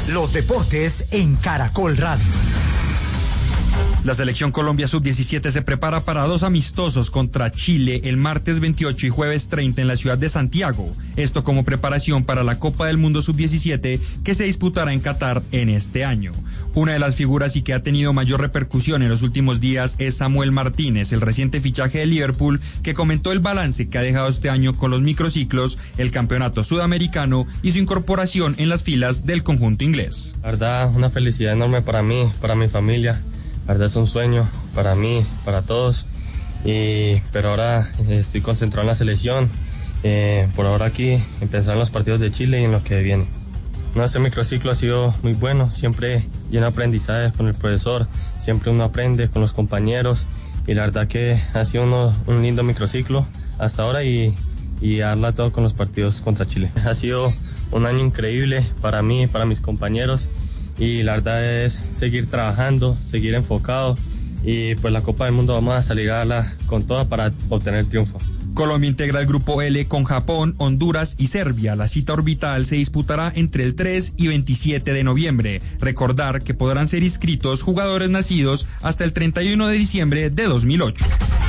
Los deportes en Caracol Radio. La selección Colombia sub-17 se prepara para 2 amistosos contra Chile el martes 28 y jueves 30 en la ciudad de Santiago. Esto como preparación para la Copa del Mundo sub-17 que se disputará en Qatar en este año. Una de las figuras y que ha tenido mayor repercusión en los últimos días es Samuel Martínez, el reciente fichaje de Liverpool, que comentó el balance que ha dejado este año con los microciclos, el campeonato sudamericano y su incorporación en las filas del conjunto inglés. La verdad, una felicidad enorme para mí, para mi familia. La verdad es un sueño para mí, para todos, pero ahora estoy concentrado en la selección, por ahora aquí, en pensar en los partidos de Chile y en lo que viene. Este microciclo ha sido muy bueno, siempre lleno de aprendizaje con el profesor, siempre uno aprende con los compañeros y la verdad que ha sido un lindo microciclo hasta ahora y darla todo con los partidos contra Chile. Ha sido un año increíble para mí, para mis compañeros. Y la verdad es seguir trabajando, seguir enfocado y pues la Copa del Mundo vamos a salir con toda para obtener el triunfo. Colombia integra el grupo L con Japón, Honduras y Serbia. La cita orbital se disputará entre el 3 y 27 de noviembre. Recordar que podrán ser inscritos jugadores nacidos hasta el 31 de diciembre de 2008.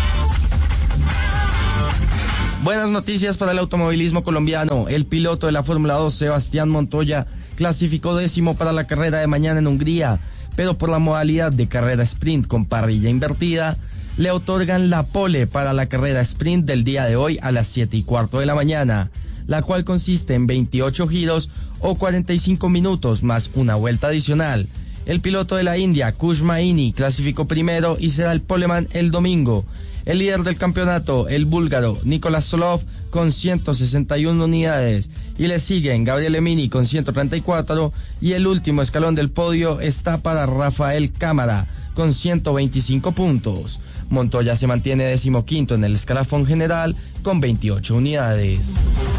Buenas noticias para el automovilismo colombiano. El piloto de la Fórmula 2, Sebastián Montoya, clasificó 10º para la carrera de mañana en Hungría, pero por la modalidad de carrera sprint con parrilla invertida, le otorgan la pole para la carrera sprint del día de hoy a las 7:15 de la mañana, la cual consiste en 28 giros o 45 minutos más una vuelta adicional. El piloto de la India, Kush Maini, clasificó primero y será el poleman el domingo. El líder del campeonato, el búlgaro Nicolás Solov, con 161 unidades, y le siguen Gabriel Emini con 134, y el último escalón del podio está para Rafael Cámara, con 125 puntos. Montoya se mantiene 15º en el escalafón general, con 28 unidades.